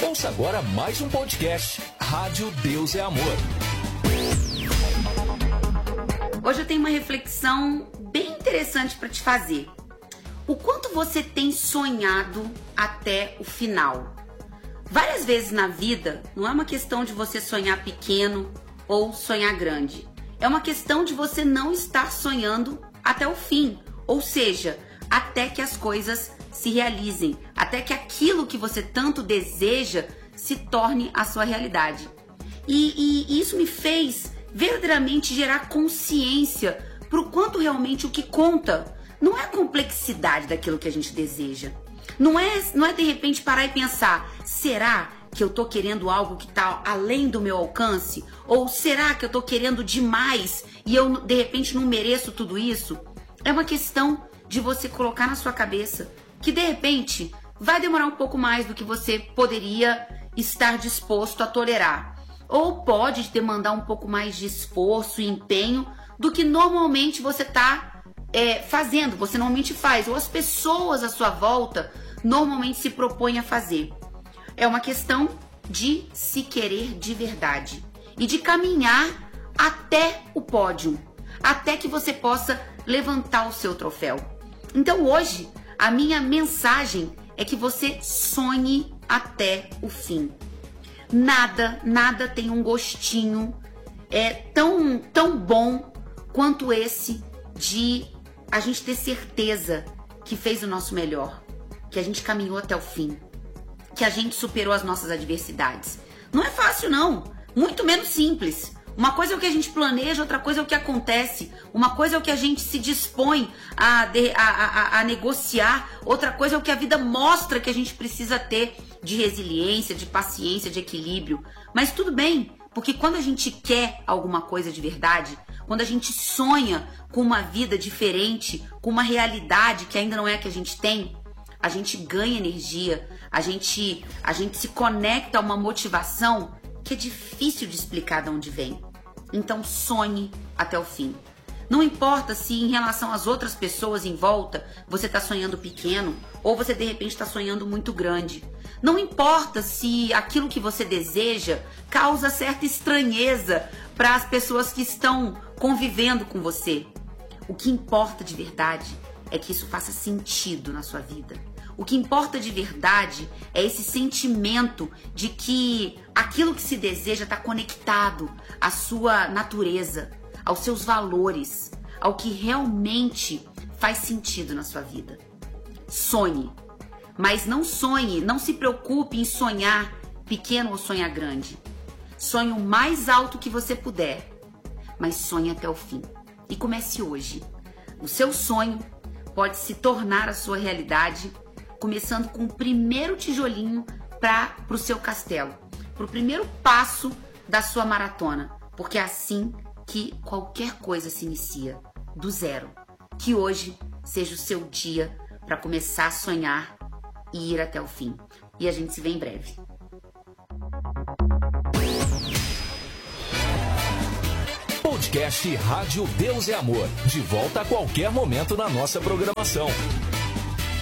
Ouça agora mais um podcast, Rádio Deus é Amor. Hoje eu tenho uma reflexão bem interessante para te fazer. O quanto você tem sonhado até o final? Várias vezes na vida, não é uma questão de você sonhar pequeno ou sonhar grande. É uma questão de você não estar sonhando até o fim. Ou seja, até que as coisas se realizem. Até que aquilo que você tanto deseja se torne a sua realidade. E isso me fez verdadeiramente gerar consciência para o quanto realmente o que conta não é a complexidade daquilo que a gente deseja. Não é de repente parar e pensar, será que eu tô querendo algo que tá além do meu alcance? Ou será que eu tô querendo demais e eu de repente não mereço tudo isso? É uma questão de você colocar na sua cabeça que de repente vai demorar um pouco mais do que você poderia estar disposto a tolerar. Ou pode demandar um pouco mais de esforço e empenho do que normalmente você tá fazendo, você normalmente faz, ou as pessoas à sua volta normalmente se propõem a fazer. É uma questão de se querer de verdade e de caminhar até o pódio, até que você possa levantar o seu troféu. Então hoje, a minha mensagem é que você sonhe até o fim. Nada tem um gostinho tão bom quanto esse de a gente ter certeza que fez o nosso melhor, que a gente caminhou até o fim, que a gente superou as nossas adversidades. Não é fácil não, muito menos simples. Uma coisa é o que a gente planeja, outra coisa é o que acontece. Uma coisa é o que a gente se dispõe a negociar, outra coisa é o que a vida mostra que a gente precisa ter de resiliência, de paciência, de equilíbrio. Mas tudo bem, porque quando a gente quer alguma coisa de verdade, quando a gente sonha com uma vida diferente, com uma realidade que ainda não é a que a gente tem, a gente ganha energia, a gente se conecta a uma motivação que é difícil de explicar de onde vem. Então sonhe até o fim. Não importa se em relação às outras pessoas em volta você está sonhando pequeno ou você de repente está sonhando muito grande. Não importa se aquilo que você deseja causa certa estranheza para as pessoas que estão convivendo com você. O que importa de verdade é que isso faça sentido na sua vida. O que importa de verdade é esse sentimento de que aquilo que se deseja está conectado à sua natureza, aos seus valores, ao que realmente faz sentido na sua vida. Sonhe, mas não se preocupe em sonhar pequeno ou sonhar grande. Sonhe o mais alto que você puder, mas sonhe até o fim. E comece hoje. O seu sonho pode se tornar a sua realidade, começando com o primeiro tijolinho para o seu castelo, para o primeiro passo da sua maratona, porque é assim que qualquer coisa se inicia, do zero. Que hoje seja o seu dia para começar a sonhar e ir até o fim. E a gente se vê em breve. Podcast Rádio Deus é Amor. De volta a qualquer momento na nossa programação.